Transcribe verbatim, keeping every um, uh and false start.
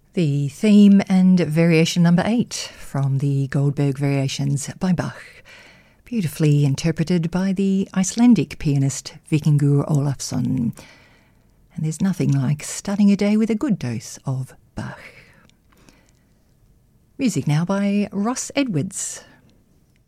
The theme and variation number eight from the Goldberg Variations by Bach, beautifully interpreted by the Icelandic pianist Vikingur Olafsson. And there's nothing like starting a day with a good dose of Bach. Music now by Ross Edwards.